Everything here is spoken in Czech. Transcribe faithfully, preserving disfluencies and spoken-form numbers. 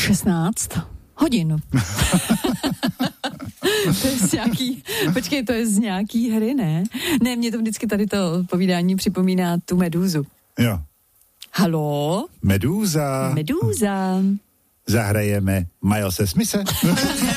šestnáct hodin. To je z nějaký, počkej, to je z nějaký hry, ne? Ne, mě to vždycky tady to povídání připomíná tu Medúzu. Jo. Haló? Medúza. Medúza. Zahrajeme Milese Smise.